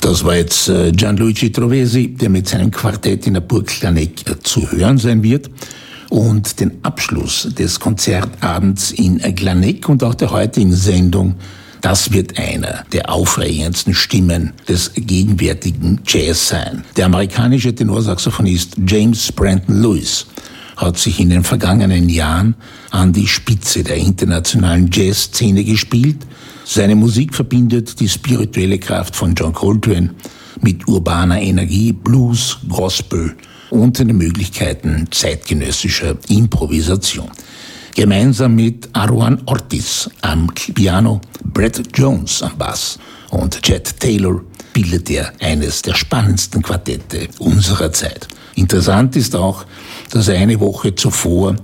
Das war jetzt Gianluigi Trovesi, der mit seinem Quartett in der Burg Klanek zu hören sein wird. Und den Abschluss des Konzertabends in Klanek und auch der heutigen Sendung, das wird einer der aufregendsten Stimmen des gegenwärtigen Jazz sein. Der amerikanische Tenorsaxophonist James Brandon Lewis hat sich in den vergangenen Jahren an die Spitze der internationalen Jazzszene gespielt. Seine Musik verbindet die spirituelle Kraft von John Coltrane mit urbaner Energie, Blues, Gospel und den Möglichkeiten zeitgenössischer Improvisation. Gemeinsam mit Arwan Ortiz am Piano, Brett Jones am Bass und Chet Taylor bildet er eines der spannendsten Quartette unserer Zeit. Interessant ist auch, dass er eine Woche zuvor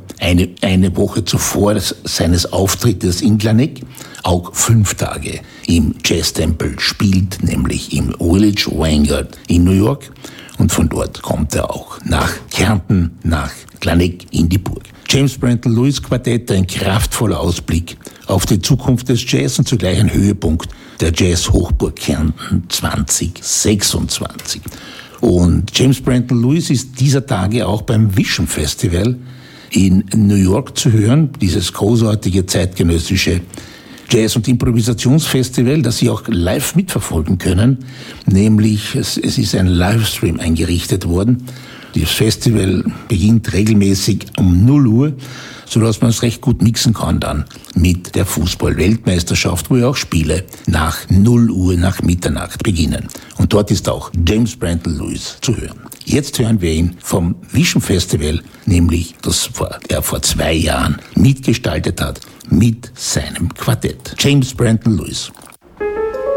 seines Auftrittes in Klanek auch 5 Tage im Jazztempel spielt, nämlich im Village Vanguard in New York. Und von dort kommt er auch nach Kärnten, nach Klanek in die Burg. James Brandon Lewis Quartett, ein kraftvoller Ausblick auf die Zukunft des Jazz und zugleich ein Höhepunkt der Jazz-Hochburg Kärnten 2026. Und James Brandon Lewis ist dieser Tage auch beim Vision Festival in New York zu hören, dieses großartige zeitgenössische Jazz- und Improvisationsfestival, das Sie auch live mitverfolgen können, nämlich es ist ein Livestream eingerichtet worden. Das Festival beginnt regelmäßig um 0 Uhr, sodass man es recht gut mixen kann dann mit der Fußball-Weltmeisterschaft, wo ja auch Spiele nach 0 Uhr, nach Mitternacht beginnen. Und dort ist auch James Brandon Lewis zu hören. Jetzt hören wir ihn vom Vision Festival, nämlich das er vor 2 Jahren mitgestaltet hat mit seinem Quartett. James Brandon Lewis.